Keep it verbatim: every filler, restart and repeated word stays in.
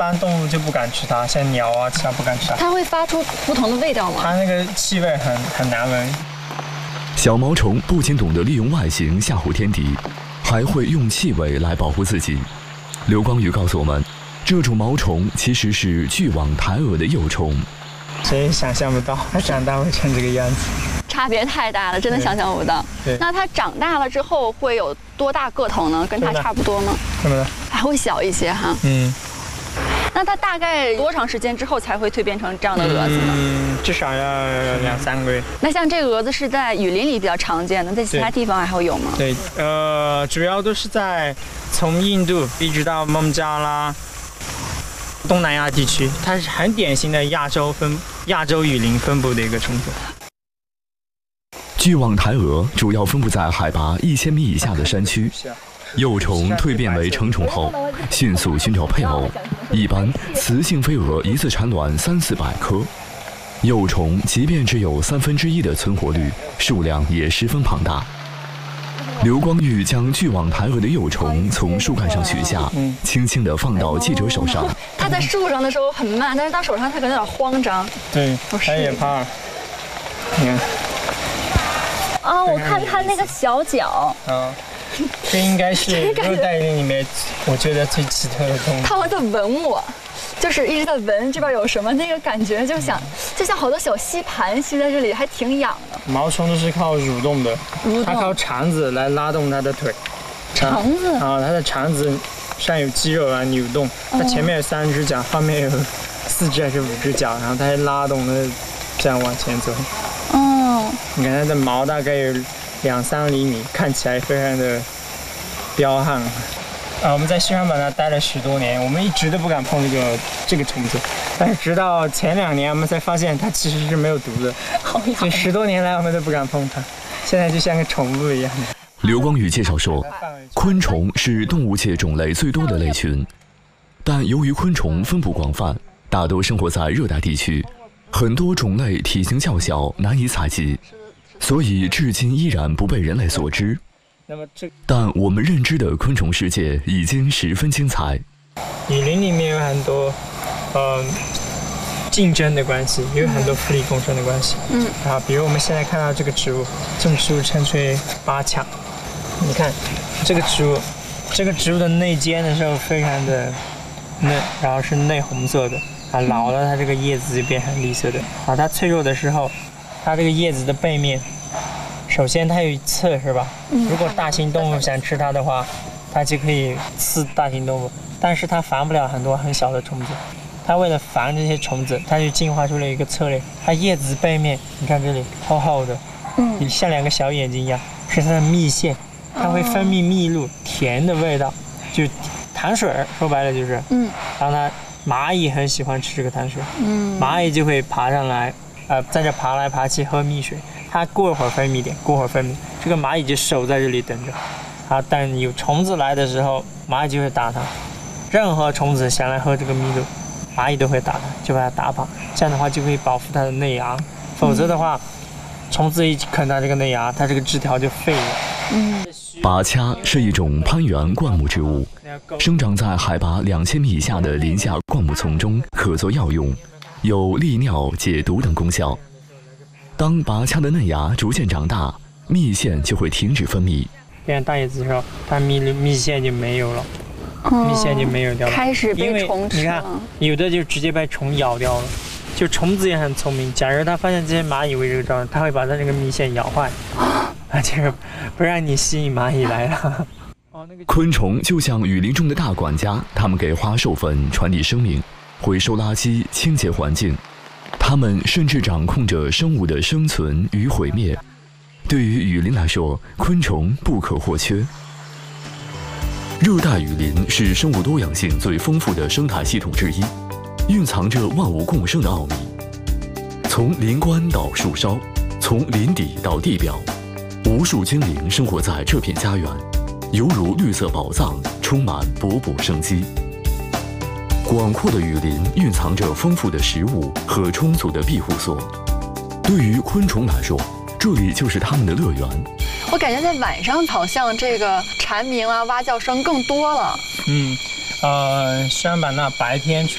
般动物就不敢吃它，像鸟啊，其他不敢吃它。 它会发出不同的味道吗？ 它那个气味很很难闻。 小毛虫不仅懂得利用外形吓唬天敌，还会用气味来保护自己。刘光宇告诉我们，这种毛虫其实是巨网台蛾的幼虫。 谁也想象不到它长大会成这个样子， 差别太大了，真的想象不到。 对， 那它长大了之后会有多大个头呢？跟它差不多吗？ 是的， 还会小一些哈。 嗯。 那它大概多长时间之后才会蜕变成这样的蛾子呢？ 嗯，至少要两三个月。 那像这个蛾子是在雨林里比较常见的，在其他地方还会有吗？ 对，呃，主要都是在从印度一直到孟加拉、东南亚地区，它是很典型的亚洲分亚洲雨林分布的一个虫子。 巨网台蛾主要分布在海拔一千米以下的山区。幼虫蜕变为成虫后，迅速寻找配偶。一般雌性飞蛾一次产卵三四百颗，幼虫即便只有三分之一的存活率，数量也十分庞大。刘光玉将巨网台蛾的幼虫从树干上取下，轻轻地放到记者手上。 它在树上的时候很慢，但是到手上它可能有点慌张。 对，它也怕。你看。 哦，我看它那个小脚。 啊。这应该是热带雨林里面我觉得最奇特的动物。 它们在闻我，就是一直在闻这边有什么，那个感觉就想，就像好多小吸盘吸在这里，还挺痒的。 毛虫都是靠蠕动的，它靠肠子来拉动它的腿。 肠子啊，它的肠子上有肌肉来扭动，它前面有三只脚，后面有四只还是五只脚，然后它拉动的这样往前走。 哦， 你看它的毛大概有两三厘米，看起来非常的彪悍。啊，我们在西双版纳待了十多年，我们一直都不敢碰这个这个虫子，但是直到前两年，我们才发现它其实是没有毒的。 好痒！ 所以十多年来我们都不敢碰它，现在就像个宠物一样。 刘光宇介绍说，昆虫是动物界种类最多的类群，但由于昆虫分布广泛，大多生活在热带地区，很多种类体型较小，难以采集。所以至今依然不被人类所知。但我们认知的昆虫世界已经十分精彩。 雨林里面有很多，呃，竞争的关系，也有很多互利共生的关系。嗯。啊，比如我们现在看到这个植物，这种植物称之为八卡。你看，这个植物，这个植物的内尖的时候非常的嫩，然后是内红色的。啊，老了它这个叶子就变成绿色的。啊，它脆弱的时候。它这个叶子的背面，首先它有刺是吧？如果大型动物想吃它的话，它就可以刺大型动物，但是它防不了很多很小的虫子。它为了防这些虫子，它就进化出了一个策略。它叶子背面，你看这里厚厚的，嗯，像两个小眼睛一样，是它的蜜腺，它会分泌蜜露，甜的味道，就糖水，说白了就是，嗯，然后呢，蚂蚁很喜欢吃这个糖水，嗯，蚂蚁就会爬上来。呃，在这爬来爬去喝蜜水，它过会儿分泌点，过会儿分泌，这个蚂蚁就守在这里等着。啊，但有虫子来的时候，蚂蚁就会打它。任何虫子想来喝这个蜜露，蚂蚁都会打它，就把它打跑。这样的话就可以保护它的内芽，否则的话，虫子一啃它这个内芽，它这个枝条就废了。 嗯，拔掐是一种攀援灌木植物，生长在海拔两千米以下的林下灌木丛中，可做药用。有利尿、解毒等功效。当拔掐的嫩芽逐渐长大，蜜腺就会停止分泌。 变大叶子的时候，它蜜蜜腺就没有了，哦、蜜腺就没有掉了， 开始被虫吃了。 你看，有的就直接被虫咬掉了。就虫子也很聪明，假如它发现这些蚂蚁围这个状态，它会把它那个蜜腺咬坏，啊，就是不让你吸引蚂蚁来了。 昆虫就像雨林中的大管家，它们给花授粉，传递生命。回收垃圾，清洁环境，它们甚至掌控着生物的生存与毁灭。对于雨林来说，昆虫不可或缺。热带雨林是生物多样性最丰富的生态系统之一，蕴藏着万物共生的奥秘。从林冠到树梢，从林底到地表，无数精灵生活在这片家园，犹如绿色宝藏，充满勃勃生机。广阔的雨林蕴藏着丰富的食物和充足的庇护所。对于昆虫来说，这里就是它们的乐园。 我感觉在晚上好像这个蝉鸣啊、蛙叫声更多了。 嗯，呃，西双版纳白天